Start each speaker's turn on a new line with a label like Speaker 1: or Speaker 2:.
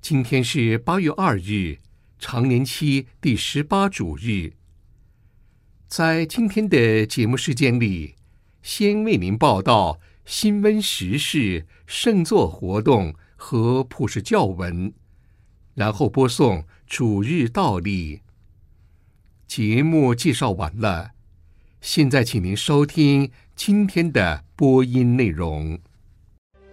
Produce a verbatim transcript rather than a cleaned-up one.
Speaker 1: 今天是八月二日，常年期第十八主日。在今天的节目时间里，先为您报道新闻时事、圣作活动和普世教文，然后播送主日道理。节目介绍完了，现在请您收听今天的播音内容。